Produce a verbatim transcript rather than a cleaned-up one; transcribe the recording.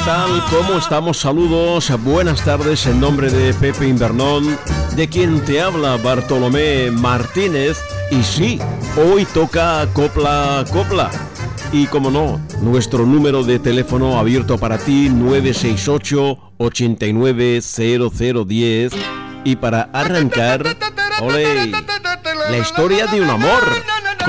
tal? ¿Cómo estamos? Saludos, buenas tardes en nombre de Pepe Invernón, de quien te habla Bartolomé Martínez. Y sí, hoy toca Copla Copla. Y como no, nuestro número de teléfono abierto para ti, nueve seis ocho, ocho nueve cero cero uno cero. Y para arrancar, ¡olé!, la historia de un amor.